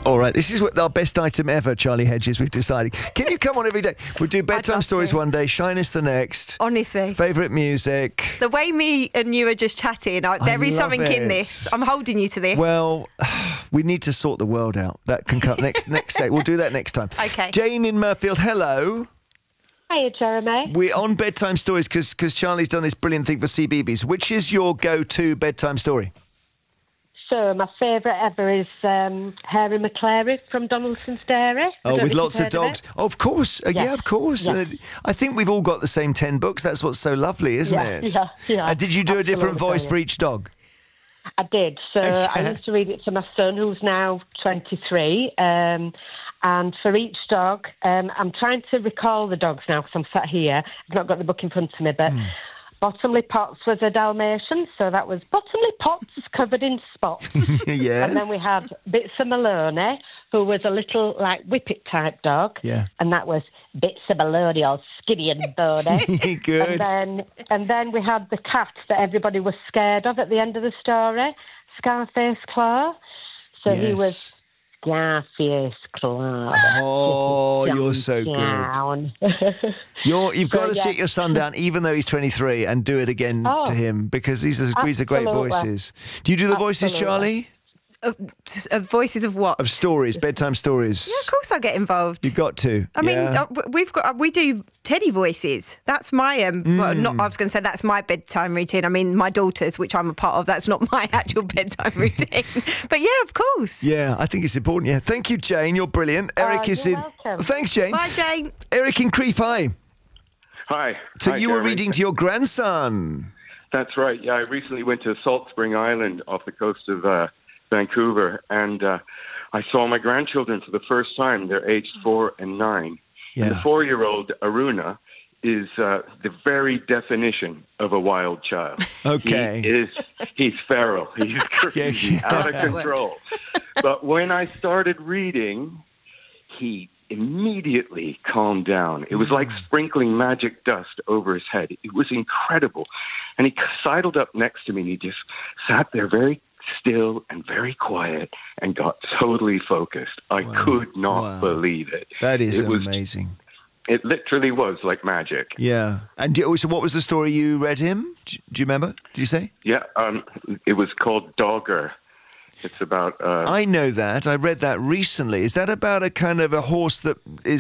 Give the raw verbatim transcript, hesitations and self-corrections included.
All right, this is what our best item ever, Charlie Hedges, we've decided. Can you come on every day? We'll do bedtime love stories to. one day, Shyness the next. Honestly. Favourite music. The way me and you are just chatting, I, there I is love something in it. this. I'm holding you to this. Well, we need to sort the world out. That can come next next day. We'll do that next time. Okay. Jane in Murfield, hello. Hiya, Jeremy. We're on bedtime stories because Charlie's done this brilliant thing for C B B S. Which is your go-to bedtime story? So, my favourite ever is um, Harry McClary from Donaldson's Dairy. I Oh, don't with know if lots you've of heard dogs. it. Oh, of course. Uh, yeah. Yeah. of course. Yeah. Uh, I think we've all got the same ten books. That's what's so lovely, isn't Yeah, it? yeah, yeah. And did you do a different Absolutely voice for each dog? I did. So, Yeah. I used to read it to my son, who's now twenty-three. Um, and for each dog, um, I'm trying to recall the dogs now because I'm sat here. I've not got the book in front of me, but Mm. Bottomley Potts was a Dalmatian, so that was Bottomley Potts covered in spots. Yes. And then we had Bits of Maloney, who was a little, like, whippet type dog. Yeah. And that was Bits of Maloney, all skinny and bony. Good. And then, and then we had the cat that everybody was scared of at the end of the story, Scarface Claw. So he was Scarface Claw. Oh, Sit you're so good. down. You're, you've got So, to yeah. sit your son down, even though he's twenty-three, and do it again Oh, to him because these are, these are great absolutely. voices. Do you do the voices, Absolutely. Charlie? Uh, uh, voices of what? Of stories, bedtime stories. Yeah, of course I get involved. You've got to. I mean, yeah. uh, w- we've got uh, we do Teddy voices. That's my um. Well, not I was going to say that's my bedtime routine. I mean, my daughter's, which I'm a part of. That's not my actual bedtime routine. But yeah, of course. Yeah, I think it's important. Yeah, thank you, Jane. You're brilliant. Eric Oh, is you're in. welcome. Thanks, Jane. Bye, Jane. Eric in Crieff, hi. Hi. So Hi, you were Jeremy. reading to your grandson. That's right. Yeah, I recently went to Salt Spring Island off the coast of uh, Vancouver, and uh, I saw my grandchildren for the first time. They're aged four and nine. Yeah. And the four-year-old, Aruna, is uh, the very definition of a wild child. Okay. He is, he's feral. He's crazy, Yeah. out of control. But when I started reading, he immediately calmed down. It was like sprinkling magic dust over his head. It was incredible. And he sidled up next to me, and he just sat there very still and very quiet and got totally focused. I Wow. could not Wow. believe it. That is It was- amazing. It literally was like magic. Yeah. And do, so what was the story you read him? Do, do you remember? Did you say? Yeah, um, it was called Dogger. It's about... Uh, I know that. I read that recently. Is that about a kind of a horse that is